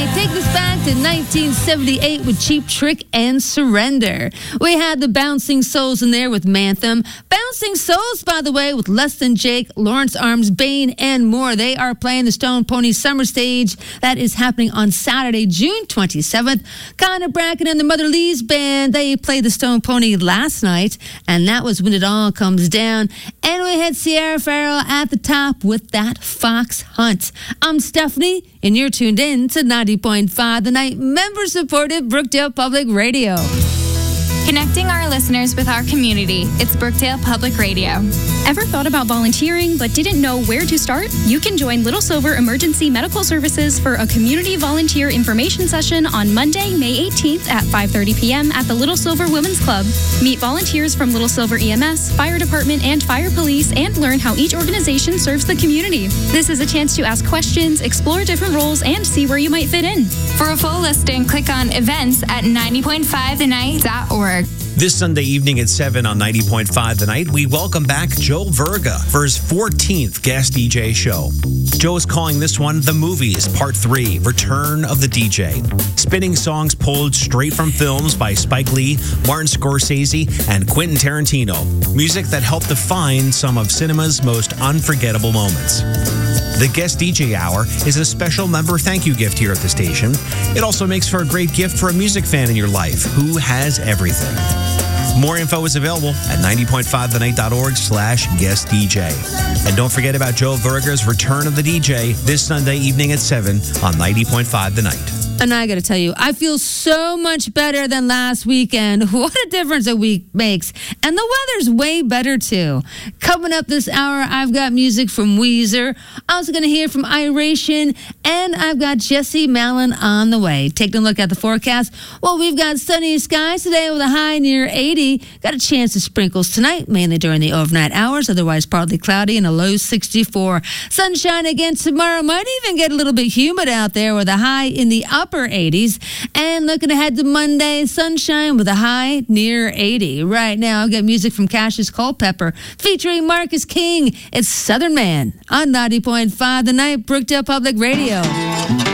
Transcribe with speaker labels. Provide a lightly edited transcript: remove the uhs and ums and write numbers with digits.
Speaker 1: right, take us back to 1978 with Cheap Trick and Surrender. We had the Bouncing Souls in there with Manthem. Bouncing Souls, by the way, with Less Than Jake, Lawrence Arms, Bane, and more. They are playing the Stone Pony Summer Stage. That is happening on Saturday, June 27th. Connor Bracken and the Mother Lee's Band, they played the Stone Pony last night, and that was When It All Comes Down. And we had Sierra Farrell at the top with that Fox Hunt. I'm Stephanie, and you're tuned in to 90.5 The Night, member-supported Brookdale Public Radio.
Speaker 2: Connecting our listeners with our community. It's Brookdale Public Radio.
Speaker 3: Ever thought about volunteering but didn't know where to start? You can join Little Silver Emergency Medical Services for a community volunteer information session on Monday, May 18th at 5:30 p.m. at the Little Silver Women's Club. Meet volunteers from Little Silver EMS, Fire Department, and Fire Police and learn how each organization serves the community. This is a chance to ask questions, explore different roles, and see where you might fit in.
Speaker 2: For a full listing, click on events at 90.5thenight.org.
Speaker 4: This Sunday evening at 7 on 90.5 The Night, we welcome back Joe Verga for his 14th guest DJ show. Joe is calling this one The Movies, Part 3, Return of the DJ. Spinning songs pulled straight from films by Spike Lee, Martin Scorsese, and Quentin Tarantino. Music that helped define some of cinema's most unforgettable moments. The Guest DJ Hour is a special member thank you gift here at the station. It also makes for a great gift for a music fan in your life who has everything. More info is available at 90.5thenight.org/guest DJ. And don't forget about Joe Verga's Return of the DJ this Sunday evening at 7 on 90.5 The Night.
Speaker 1: And I got to tell you, I feel so much better than last weekend. What a difference a week makes. And the weather's way better, too. Coming up this hour, I've got music from Weezer. I'm also going to hear from Iration. And I've got Jesse Malin on the way. Taking a look at the forecast. Well, we've got sunny skies today with a high near 80. Got a chance of sprinkles tonight, mainly during the overnight hours. Otherwise, partly cloudy and a low 64. Sunshine again tomorrow. Might even get a little bit humid out there with a high in the upper 80s. And looking ahead to Monday, sunshine with a high near 80. Right now, I've got music from Cassius Culpepper featuring Marcus King. It's Southern Man on 90.5 The Night, Brookdale Public Radio.